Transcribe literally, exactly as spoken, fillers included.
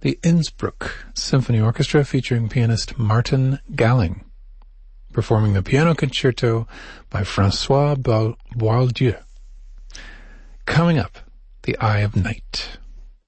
the Innsbruck Symphony Orchestra featuring pianist Martin Galling, performing the piano concerto by François Boieldieu. Coming up, The Eye of Night.